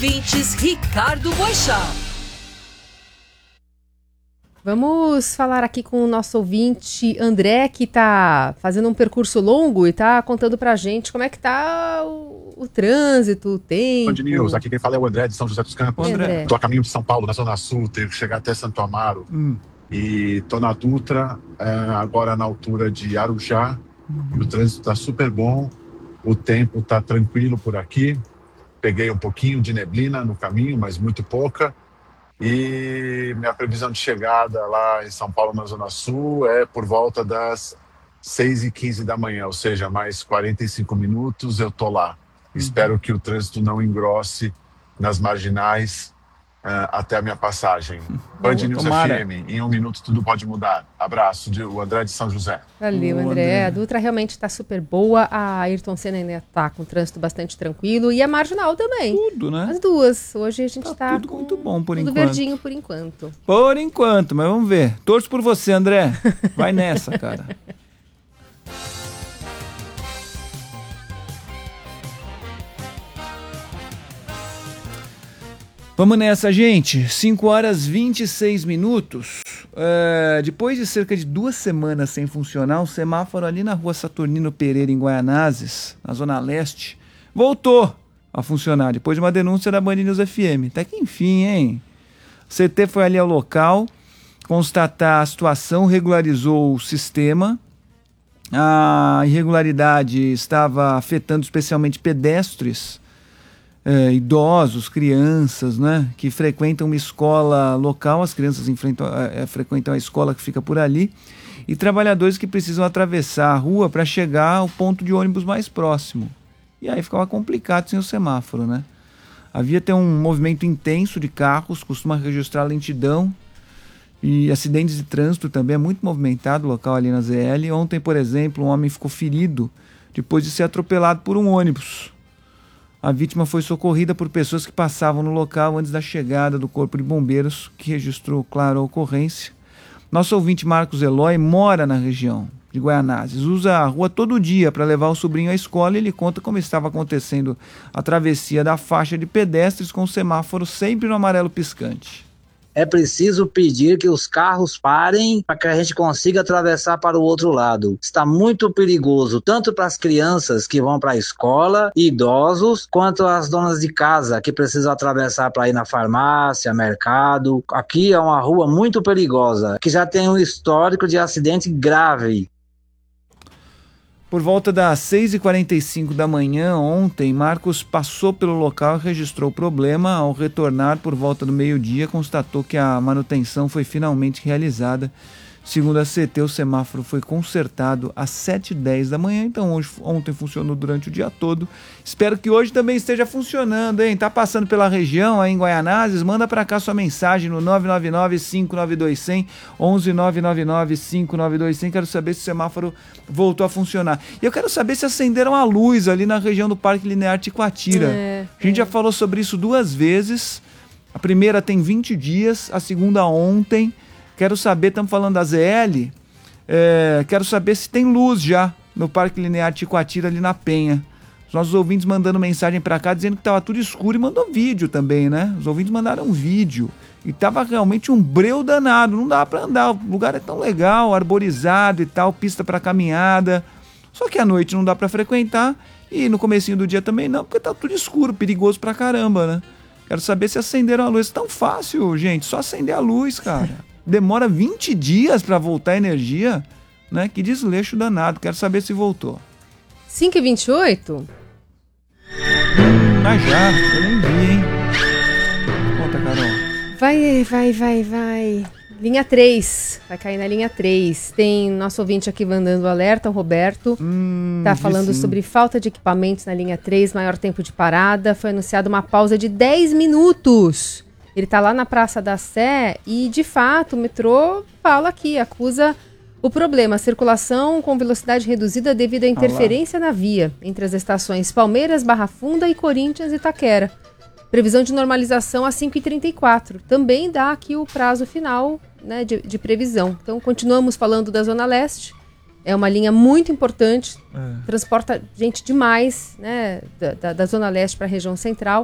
ouvintes Ricardo Boechat. Vamos falar aqui com o nosso ouvinte André, que está fazendo um percurso longo e está contando pra gente como é que tá o trânsito, o tempo. Band News, aqui quem fala é o André de São José dos Campos. André. Estou a caminho de São Paulo, na Zona Sul, tenho que chegar até Santo Amaro. E estou na Dutra, agora na altura de Arujá. O trânsito está super bom, o tempo está tranquilo por aqui. Peguei um pouquinho de neblina no caminho, mas muito pouca. E minha previsão de chegada lá em São Paulo, na Zona Sul, é por volta das 6h15 da manhã, ou seja, mais 45 minutos eu tô lá. Espero que o trânsito não engrosse nas marginais até a minha passagem. Band News FM, em 1 minuto tudo pode mudar. Abraço, o André de São José. Valeu, André. A Dutra realmente está super boa, a Ayrton Senna ainda está com o trânsito bastante tranquilo e a Marginal também. Tudo, né? As duas. Hoje a gente está tudo muito bom por tudo enquanto. verdinho por enquanto. Por enquanto, mas vamos ver. Torço por você, André. Vai nessa, cara. Vamos nessa, gente. 5h26. Depois de cerca de 2 semanas sem funcionar, o semáforo ali na rua Saturnino Pereira, em Guaianazes, na Zona Leste, voltou a funcionar, depois de uma denúncia da Band News FM. Até que enfim, hein? O CT foi ali ao local, constatar a situação, regularizou o sistema. A irregularidade estava afetando especialmente pedestres, idosos, crianças, né, que frequentam uma escola local, as crianças frequentam a escola que fica por ali, e trabalhadores que precisam atravessar a rua para chegar ao ponto de ônibus mais próximo. E aí ficava complicado sem o semáforo, né? Havia até um movimento intenso de carros, costuma registrar lentidão, e acidentes de trânsito também, é muito movimentado o local ali na ZL. Ontem, por exemplo, um homem ficou ferido depois de ser atropelado por um ônibus. A vítima foi socorrida por pessoas que passavam no local antes da chegada do Corpo de Bombeiros, que registrou, claro, a ocorrência. Nosso ouvinte Marcos Eloy mora na região de Guaianazes, usa a rua todo dia para levar o sobrinho à escola e ele conta como estava acontecendo a travessia da faixa de pedestres com o semáforo sempre no amarelo piscante. É preciso pedir que os carros parem para que a gente consiga atravessar para o outro lado. Está muito perigoso, tanto para as crianças que vão para a escola, idosos, quanto as donas de casa que precisam atravessar para ir na farmácia, mercado. Aqui é uma rua muito perigosa, que já tem um histórico de acidente grave. Por volta das 6h45 da manhã ontem, Marcos passou pelo local e registrou o problema. Ao retornar por volta do meio-dia, constatou que a manutenção foi finalmente realizada. Segundo a CT, o semáforo foi consertado às 7h10 da manhã, então ontem funcionou durante o dia todo. Espero que hoje também esteja funcionando, hein? Tá passando pela região aí em Guaianazes? Manda para cá sua mensagem no 999-592-100, 11-999-592-100. Quero saber se o semáforo voltou a funcionar. E eu quero saber se acenderam a luz ali na região do Parque Linear Ticoatira. A gente já falou sobre isso 2 vezes. A primeira tem 20 dias, a segunda ontem. Quero saber, estamos falando da ZL, quero saber se tem luz já no Parque Linear Ticoatira ali na Penha. Os nossos ouvintes mandando mensagem para cá dizendo que estava tudo escuro e mandou vídeo também, né? Os ouvintes mandaram um vídeo e estava realmente um breu danado, não dá para andar, o lugar é tão legal, arborizado e tal, pista para caminhada. Só que à noite não dá para frequentar e no comecinho do dia também não, porque tá tudo escuro, perigoso pra caramba, né? Quero saber se acenderam a luz. Tão fácil, gente, só acender a luz, cara. Demora 20 dias para voltar a energia, né? Que desleixo danado. Quero saber se voltou. 5h28? Mas já, eu nem vi, hein? Conta, Carol. Vai. Linha 3. Vai cair na linha 3. Tem nosso ouvinte aqui mandando alerta, o Roberto. Tá falando sobre falta de equipamentos na linha 3, maior tempo de parada. Foi anunciada uma pausa de 10 minutos. Ele está lá na Praça da Sé e, de fato, o metrô fala aqui, acusa o problema. Circulação com velocidade reduzida devido à interferência na via entre as estações Palmeiras, Barra Funda e Corinthians e Itaquera. Previsão de normalização às 5h34. Também dá aqui o prazo final, né, de previsão. Então, continuamos falando da Zona Leste. É uma linha muito importante, transporta gente demais, né, da Zona Leste para a região central.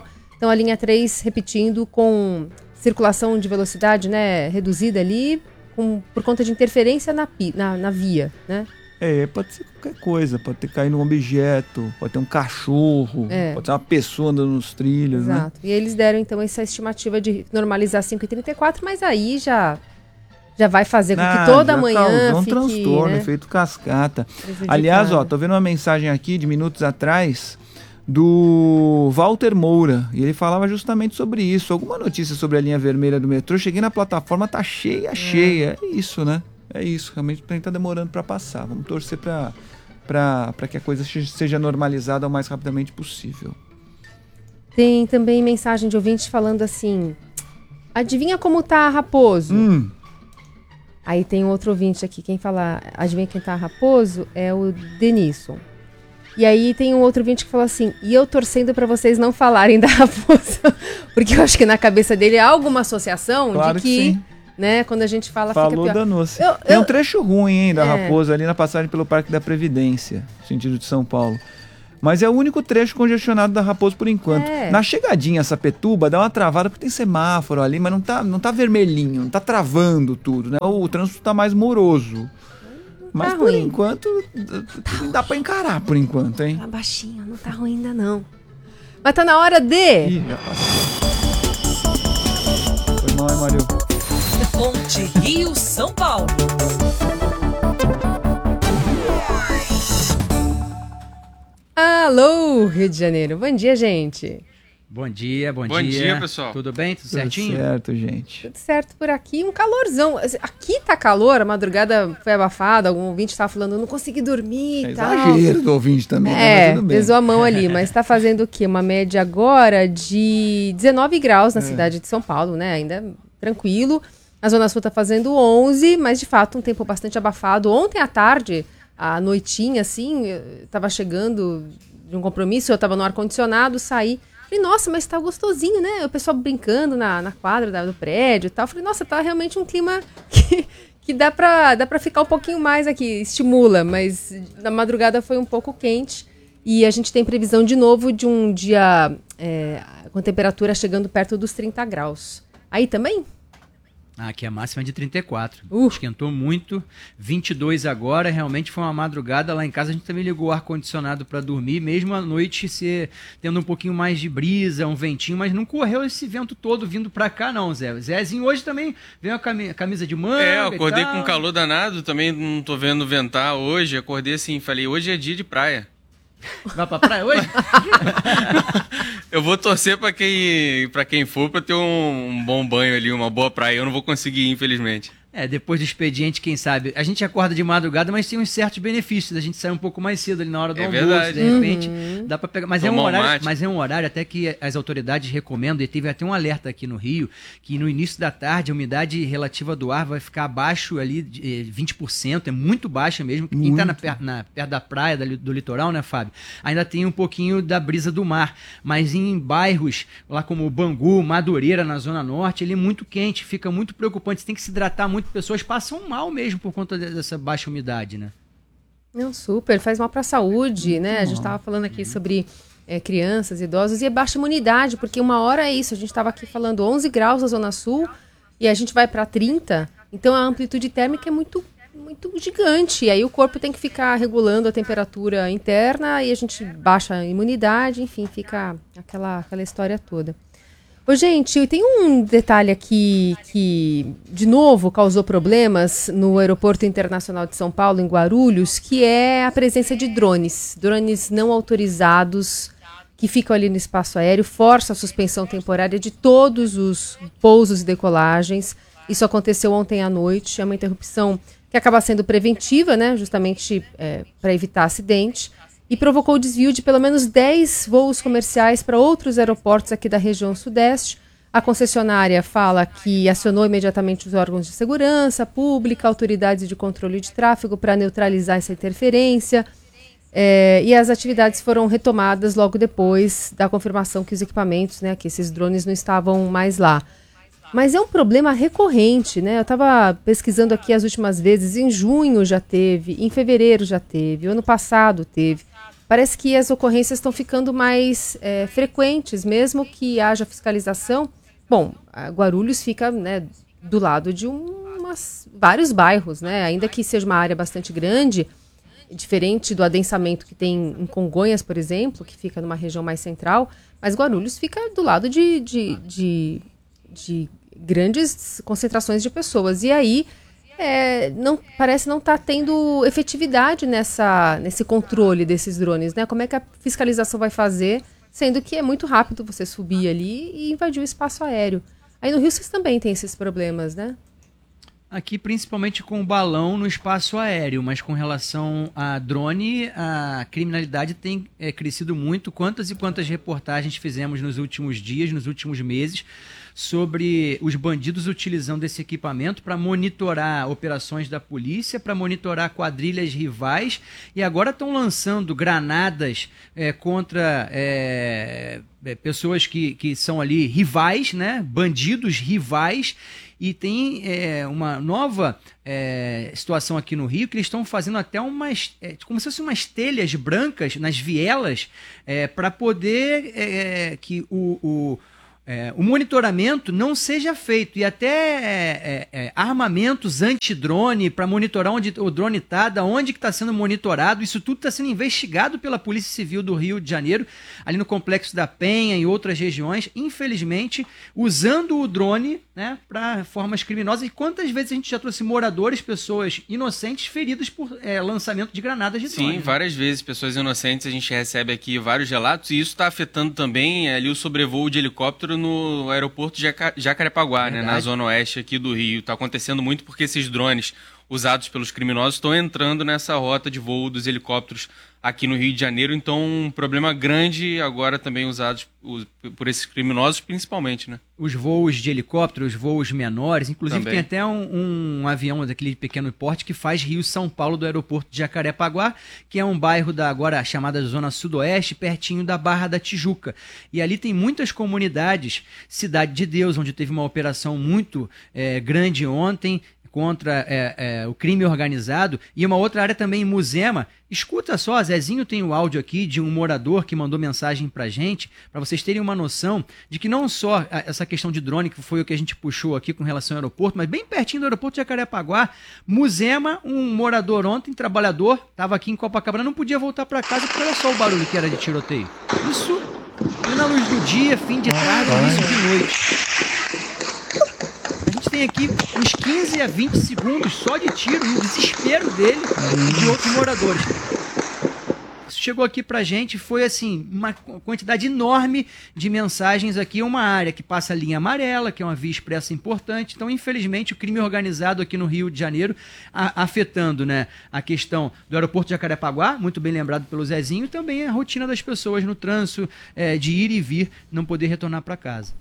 Então a linha 3 repetindo com circulação de velocidade, né, reduzida ali, por conta de interferência na via, né? Pode ser qualquer coisa, pode ter caído um objeto, pode ter um cachorro, pode ser uma pessoa andando nos trilhos, né? Exato. E eles deram então essa estimativa de normalizar 5h34, mas aí já vai fazer com que toda manhã um fique, transtorno, né, efeito cascata. Aliás, tô vendo uma mensagem aqui de minutos atrás do Walter Moura, e ele falava justamente sobre isso. Alguma notícia sobre a linha vermelha do metrô? Cheguei na plataforma, tá cheia. É isso, né? É isso, realmente tá demorando para passar. Vamos torcer para que a coisa seja normalizada o mais rapidamente possível. Tem também mensagem de ouvinte falando assim: adivinha como tá Raposo? Aí tem outro ouvinte aqui, quem fala adivinha quem tá Raposo é o Denilson. E aí tem um outro ouvinte que falou assim: e eu torcendo pra vocês não falarem da Raposo, porque eu acho que na cabeça dele há alguma associação claro de que né, quando a gente fica pior. Danou-se. Tem um trecho ruim, hein, da Raposo ali na passagem pelo Parque da Previdência, sentido de São Paulo. Mas é o único trecho congestionado da Raposo por enquanto. Na chegadinha a Sapituba dá uma travada porque tem semáforo ali, mas não tá vermelhinho, não tá travando tudo, né? O trânsito tá mais moroso. Mas tá por ruim. Enquanto, dá pra encarar por enquanto, hein? Tá baixinho, não tá ruim ainda não. Mas tá na hora de... Ih, já passou. Foi mal, hein, Mario? Ponte Rio São Paulo. Alô, Rio de Janeiro. Bom dia, gente. Bom dia. Bom dia, pessoal. Tudo bem? Tudo certinho? Tudo certo, gente. Tudo certo por aqui. Um calorzão. Aqui tá calor, a madrugada foi abafada. Algum ouvinte tava falando, eu não consegui dormir e tal. Exagero do ouvinte também, né? Mas tudo bem. Pesou a mão ali. Mas tá fazendo o quê? Uma média agora de 19 graus na cidade de São Paulo, né? Ainda tranquilo. A Zona Sul tá fazendo 11, mas de fato um tempo bastante abafado. Ontem à tarde, à noitinha, assim, eu tava chegando de um compromisso, eu tava no ar-condicionado, saí. Falei, nossa, mas tá gostosinho, né? O pessoal brincando na quadra do prédio e tal. Falei, nossa, tá realmente um clima que dá pra ficar um pouquinho mais aqui, estimula. Mas na madrugada foi um pouco quente. E a gente tem previsão de novo de um dia com temperatura chegando perto dos 30 graus. Aí também? Aqui a máxima é de 34. Esquentou muito. 22 agora. Realmente foi uma madrugada. Lá em casa a gente também ligou o ar-condicionado para dormir. Mesmo à noite tendo um pouquinho mais de brisa, um ventinho. Mas não correu esse vento todo vindo para cá não, Zé. Zezinho hoje também veio a camisa de manga. Eu acordei com calor danado. Também não tô vendo ventar hoje. Acordei assim, falei, hoje é dia de praia. Vai pra praia hoje? Eu vou torcer pra quem for pra ter um bom banho ali, uma boa praia. Eu não vou conseguir, infelizmente. Depois do expediente, quem sabe? A gente acorda de madrugada, mas tem uns certos benefícios. A gente sai um pouco mais cedo ali na hora do almoço, verdade. De repente, dá pra pegar. Mas é um horário até que as autoridades recomendam, e teve até um alerta aqui no Rio, que no início da tarde a umidade relativa do ar vai ficar abaixo ali de 20%, é muito baixa mesmo. Quem tá perto da praia, do litoral, né, Fábio? Ainda tem um pouquinho da brisa do mar, mas em bairros lá como Bangu, Madureira, na Zona Norte, ele é muito quente, fica muito preocupante, você tem que se hidratar muito. Pessoas passam mal mesmo por conta dessa baixa umidade, né? Não, super, faz mal para a saúde, né? A gente estava falando aqui sobre crianças, idosos e baixa imunidade, porque uma hora é isso, a gente estava aqui falando 11 graus na Zona Sul e a gente vai para 30, então a amplitude térmica é muito, muito gigante, e aí o corpo tem que ficar regulando a temperatura interna e a gente baixa a imunidade, enfim, fica aquela história toda. Ô, gente, tem um detalhe aqui que, de novo, causou problemas no Aeroporto Internacional de São Paulo, em Guarulhos, que é a presença de drones não autorizados que ficam ali no espaço aéreo, força a suspensão temporária de todos os pousos e decolagens. Isso aconteceu ontem à noite, é uma interrupção que acaba sendo preventiva, né, justamente para evitar acidente. E provocou o desvio de pelo menos 10 voos comerciais para outros aeroportos aqui da região sudeste. A concessionária fala que acionou imediatamente os órgãos de segurança pública, autoridades de controle de tráfego para neutralizar essa interferência. E as atividades foram retomadas logo depois da confirmação que os equipamentos, né, que esses drones não estavam mais lá. Mas é um problema recorrente, né? Eu estava pesquisando aqui as últimas vezes, em junho já teve, em fevereiro já teve, o ano passado teve. parece que as ocorrências estão ficando mais frequentes, mesmo que haja fiscalização. Bom, Guarulhos fica, né, do lado de vários bairros, né? Ainda que seja uma área bastante grande, diferente do adensamento que tem em Congonhas, por exemplo, que fica numa região mais central, mas Guarulhos fica do lado de grandes concentrações de pessoas. E aí parece não estar tendo efetividade nesse controle desses drones, né? Como é que a fiscalização vai fazer, sendo que é muito rápido você subir ali e invadir o espaço aéreo. Aí no Rio vocês também têm esses problemas, né? Aqui, principalmente com o balão no espaço aéreo, mas com relação a drone, a criminalidade tem crescido muito. Quantas e quantas reportagens fizemos nos últimos dias, nos últimos meses, sobre os bandidos utilizando esse equipamento para monitorar operações da polícia, para monitorar quadrilhas rivais, e agora estão lançando granadas contra pessoas que são ali rivais, né? Bandidos rivais. E tem uma nova situação aqui no Rio, que eles estão fazendo até como se fossem umas telhas brancas nas vielas, para poder que o monitoramento não seja feito, e até armamentos anti-drone para monitorar onde o drone está, da onde que está sendo monitorado. Isso tudo está sendo investigado pela Polícia Civil do Rio de Janeiro, ali no Complexo da Penha e outras regiões, infelizmente, usando o drone, né, para formas criminosas. E quantas vezes a gente já trouxe moradores, pessoas inocentes, feridas por lançamento de granadas de drone? Sim, várias vezes, pessoas inocentes, a gente recebe aqui vários relatos, e isso está afetando também ali o sobrevoo de helicóptero no aeroporto de Jacarepaguá, né, na zona oeste aqui do Rio. Está acontecendo muito porque esses drones usados pelos criminosos estão entrando nessa rota de voo dos helicópteros aqui no Rio de Janeiro. Então, um problema grande agora também usados por esses criminosos, principalmente, né? Os voos de helicóptero, os voos menores, inclusive também. Tem até um avião daquele pequeno porte que faz Rio-São Paulo do aeroporto de Jacarepaguá, que é um bairro da agora chamada Zona Sudoeste, pertinho da Barra da Tijuca. E ali tem muitas comunidades, Cidade de Deus, onde teve uma operação muito grande ontem, contra o crime organizado, e uma outra área também em Muzema. Escuta só, Zezinho tem o áudio aqui de um morador que mandou mensagem pra gente, para vocês terem uma noção de que não só essa questão de drone, que foi o que a gente puxou aqui com relação ao aeroporto, mas bem pertinho do aeroporto de Jacarepaguá, Muzema, um morador ontem, trabalhador, estava aqui em Copacabana, não podia voltar para casa, porque olha só o barulho que era de tiroteio. Isso na luz do dia, fim de tarde, início de noite. A gente tem aqui uns 15 a 20 segundos só de tiro, e o desespero dele e de outros moradores. Isso chegou aqui pra gente, foi assim, uma quantidade enorme de mensagens aqui, uma área que passa a linha amarela, que é uma via expressa importante. Então, infelizmente, o crime organizado aqui no Rio de Janeiro, afetando, né, a questão do aeroporto de Jacarepaguá, muito bem lembrado pelo Zezinho, e também a rotina das pessoas no trânsito, de ir e vir, não poder retornar para casa.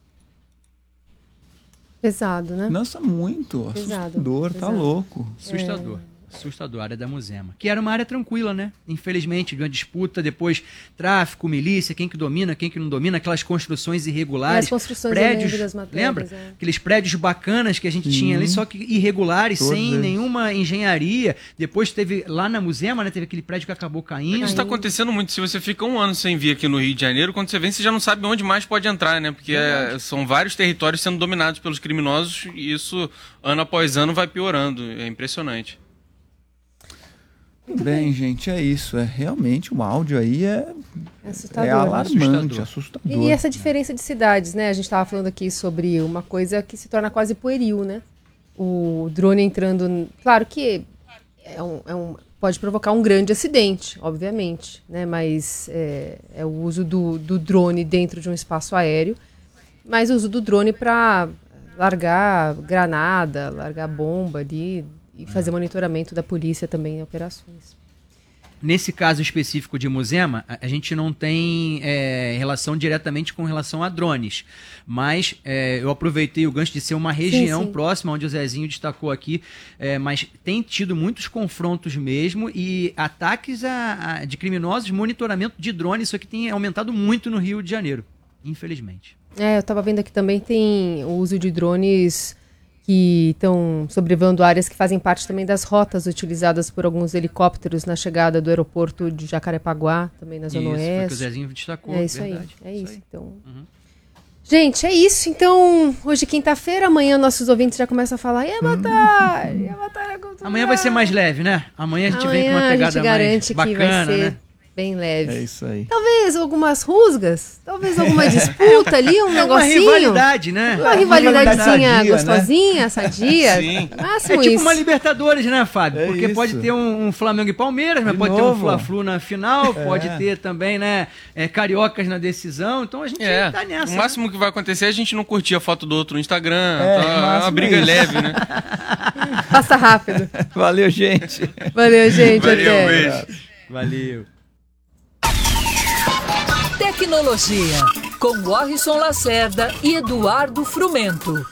Pesado, né? Nossa, muito. Assustador, tá louco. Assustador, a área da Muzema. Que era uma área tranquila, né? Infelizmente, de uma disputa, depois tráfico, milícia, quem que domina, quem que não domina, aquelas construções irregulares. As construções, prédios, das matérias, lembra? Aqueles prédios bacanas que a gente tinha ali, só que irregulares, sem nenhuma engenharia. Depois teve, lá na Muzema, né? Teve aquele prédio que acabou caindo. Isso está acontecendo muito. Se você fica um ano sem vir aqui no Rio de Janeiro, quando você vem, você já não sabe onde mais pode entrar, né? Porque são vários territórios sendo dominados pelos criminosos, e isso, ano após ano, vai piorando. É impressionante. Bem, gente, é isso. Realmente o áudio aí assustador, alarmante, assustador. E essa diferença de cidades, né? A gente estava falando aqui sobre uma coisa que se torna quase pueril, né? O drone entrando... Claro que pode provocar um grande acidente, obviamente, né? Mas é o uso do drone dentro de um espaço aéreo, mas o uso do drone para largar granada, largar bomba ali... E fazer monitoramento da polícia também em operações. Nesse caso específico de Muzema, a gente não tem relação diretamente com relação a drones. Mas eu aproveitei o gancho de ser uma região próxima, onde o Zezinho destacou aqui, mas tem tido muitos confrontos mesmo e ataques de criminosos, monitoramento de drones. Isso aqui tem aumentado muito no Rio de Janeiro, infelizmente. Eu estava vendo aqui também tem o uso de drones... que estão sobrevoando áreas que fazem parte também das rotas utilizadas por alguns helicópteros na chegada do aeroporto de Jacarepaguá, também na Zona Oeste. Foi que o Zezinho destacou. É isso verdade. Aí, é isso. Então... Gente, é isso. Então, hoje quinta-feira, amanhã nossos ouvintes já começam a falar Batalha, amanhã vai ser mais leve, né? Amanhã a gente vem com uma pegada mais bacana, que vai ser, né? Bem leve. É isso aí. Talvez algumas rusgas, talvez alguma disputa ali, um negocinho. Uma rivalidade, né? Uma rivalidadezinha sadia, gostosinha, sadia. Sim. Máximo é tipo isso. uma Libertadores, né, Fábio? É Porque isso. pode ter um Flamengo e Palmeiras, mas pode ter um Fla-Flu na final, pode ter também, né, cariocas na decisão. Então a gente tá nessa. O máximo que vai acontecer é a gente não curtir a foto do outro no Instagram. É uma briga leve, né? Passa rápido. Valeu, gente. Valeu, gente. Valeu, até. beijo. Valeu. Tecnologia, com Warrison Lacerda e Eduardo Frumento.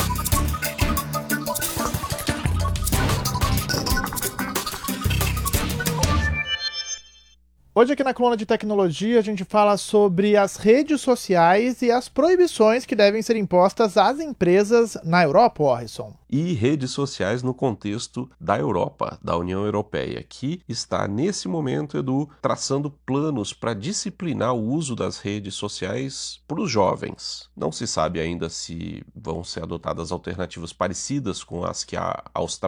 Hoje aqui na coluna de tecnologia a gente fala sobre as redes sociais e as proibições que devem ser impostas às empresas na Europa, Warrison. E redes sociais no contexto da Europa, da União Europeia, que está nesse momento, Edu, traçando planos para disciplinar o uso das redes sociais para os jovens. Não se sabe ainda se vão ser adotadas alternativas parecidas com as que a Austrália